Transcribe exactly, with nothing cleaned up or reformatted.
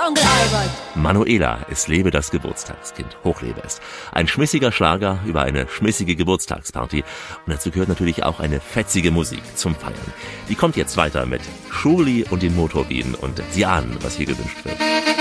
Onkel Albert. Manuela, es lebe das Geburtstagskind. Hochlebe es. Ein schmissiger Schlager über eine schmissige Geburtstagsparty. Und dazu gehört natürlich auch eine fetzige Musik zum Feiern. Die kommt jetzt weiter mit Schuli und den Motorbienen. Und Sie ahnen, was hier gewünscht wird.